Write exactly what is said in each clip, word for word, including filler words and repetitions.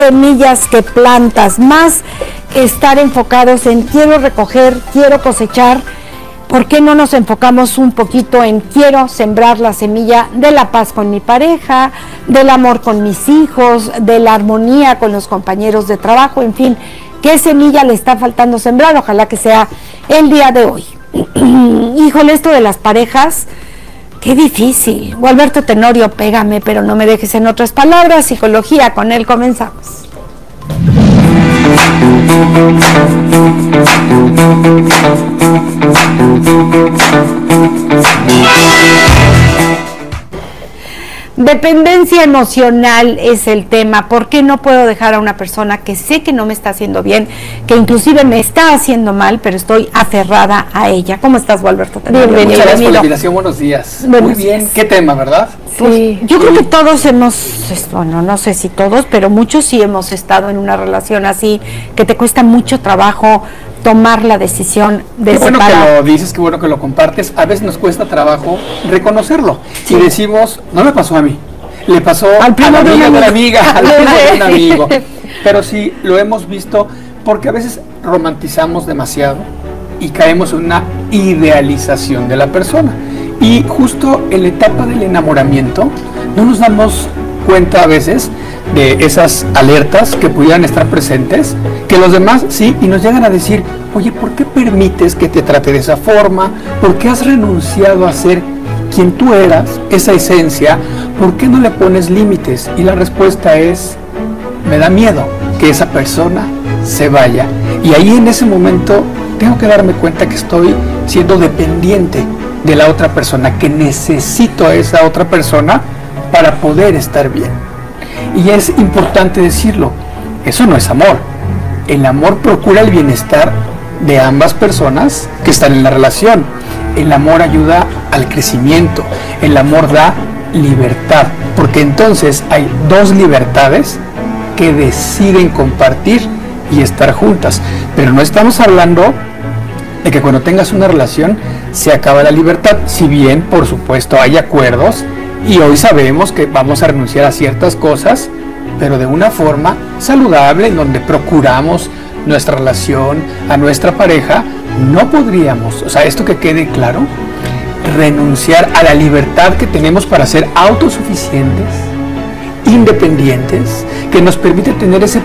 semillas que plantas, más estar enfocados en quiero recoger, quiero cosechar. ¿Por qué no nos enfocamos un poquito en quiero sembrar la semilla de la paz con mi pareja, del amor con mis hijos, de la armonía con los compañeros de trabajo, en fin, qué semilla le está faltando sembrar? Ojalá que sea el día de hoy. Híjole, esto de las parejas, qué difícil. Gualberto Tenorio, pégame, pero no me dejes en otras palabras. Psicología, con él comenzamos. Dependencia emocional es el tema. ¿Por qué no puedo dejar a una persona que sé que no me está haciendo bien, que inclusive me está haciendo mal, pero estoy aferrada a ella? ¿Cómo estás, Gualberto? Bienvenido. Muchas gracias por la invitación, buenos días. Buenos Muy bien, días. Qué tema, ¿verdad? Sí. Pues, yo creo que todos hemos, bueno, no sé si todos, pero muchos sí hemos estado en una relación así, que te cuesta mucho trabajo tomar la decisión de Qué bueno separar. que lo dices, qué bueno que lo compartes. A veces nos cuesta trabajo reconocerlo. Sí. Y decimos, no me pasó a mí, le pasó al primo a la amiga de una amiga, al primo de un amigo. Pero sí, lo hemos visto, porque a veces romantizamos demasiado y caemos en una idealización de la persona. Y justo en la etapa del enamoramiento, no nos damos cuenta a veces de esas alertas que pudieran estar presentes, que los demás sí, y nos llegan a decir, oye, ¿por qué permites que te trate de esa forma? ¿Por qué has renunciado a ser quien tú eras, esa esencia? ¿Por qué no le pones límites? Y la respuesta es, me da miedo que esa persona se vaya. Y ahí en ese momento tengo que darme cuenta que estoy siendo dependiente de la otra persona, que necesito a esa otra persona para poder estar bien. Y es importante decirlo, eso no es amor. El amor procura el bienestar de ambas personas que están en la relación. El amor ayuda al crecimiento, el amor da libertad, porque entonces hay dos libertades que deciden compartir y estar juntas. Pero no estamos hablando de que cuando tengas una relación se acaba la libertad, si bien por supuesto hay acuerdos y hoy sabemos que vamos a renunciar a ciertas cosas, pero de una forma saludable, en donde procuramos nuestra relación, a nuestra pareja. No podríamos, o sea, esto que quede claro, renunciar a la libertad que tenemos para ser autosuficientes, independientes, que nos permite tener ese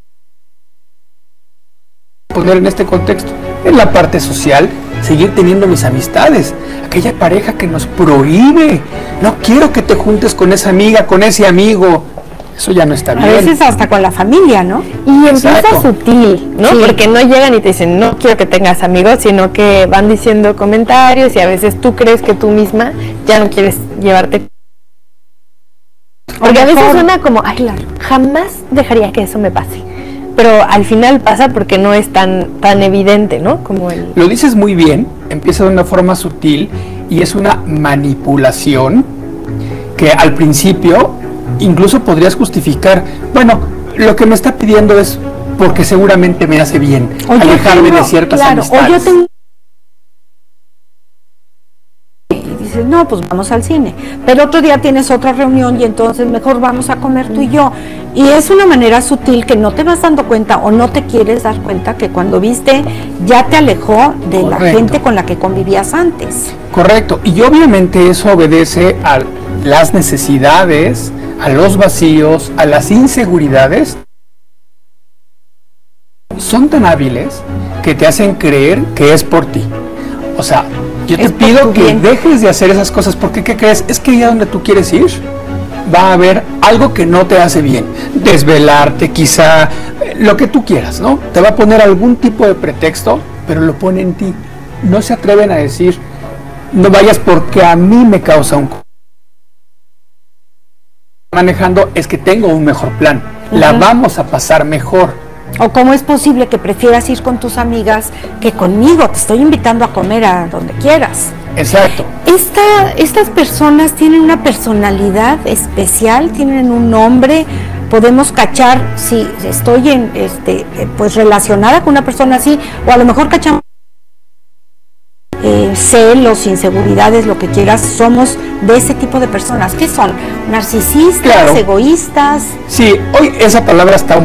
poner en este contexto, en la parte social, seguir teniendo mis amistades. Aquella pareja que nos prohíbe, no quiero que te juntes con esa amiga, con ese amigo, eso ya no está bien. A veces hasta con la familia, ¿no? Y empieza Exacto. sutil, ¿no? Sí. Porque no llegan y te dicen, no quiero que tengas amigos, sino que van diciendo comentarios y a veces tú crees que tú misma ya no quieres llevarte. Porque a veces suena como, ay, claro, jamás dejaría que eso me pase. Pero al final pasa porque no es tan tan evidente, ¿no? Como el... Lo dices muy bien, empieza de una forma sutil y es una manipulación que al principio incluso podrías justificar, bueno, lo que me está pidiendo es porque seguramente me hace bien o alejarme tengo, de ciertas claro, amistades. O yo tengo... Y dices, no, pues vamos al cine, pero otro día tienes otra reunión y entonces mejor vamos a comer tú y yo. Y es una manera sutil que no te vas dando cuenta o no te quieres dar cuenta que cuando viste ya te alejó de Correcto. La gente con la que convivías antes. Correcto, y obviamente eso obedece a las necesidades, a los vacíos, a las inseguridades. Son tan hábiles que te hacen creer que es por ti. O sea, yo te pido que bien. dejes de hacer esas cosas, porque ¿qué crees? Es que allá donde tú quieres ir va a haber algo que no te hace bien, desvelarte quizá, lo que tú quieras, ¿no? Te va a poner algún tipo de pretexto, pero lo pone en ti. No se atreven a decir, no vayas porque a mí me causa un... manejando es que tengo un mejor plan, uh-huh. la vamos a pasar mejor. O cómo es posible que prefieras ir con tus amigas que conmigo, te estoy invitando a comer a donde quieras. Exacto. Esta, estas personas tienen una personalidad especial, tienen un nombre, podemos cachar si estoy en, este, pues relacionada con una persona así, o a lo mejor cachamos eh, celos, inseguridades, lo que quieras, somos de ese tipo de personas. ¿Qué son? Narcisistas, Claro. egoístas. Sí, hoy esa palabra está un